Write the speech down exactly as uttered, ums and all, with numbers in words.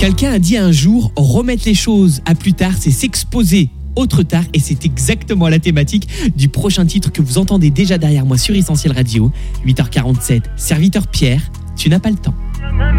Quelqu'un a dit un jour, remettre les choses à plus tard, c'est s'exposer autre tard, et c'est exactement la thématique du prochain titre que vous entendez déjà derrière moi sur Essentiel Radio. huit heures quarante-sept, serviteur Pierre, tu n'as pas le temps.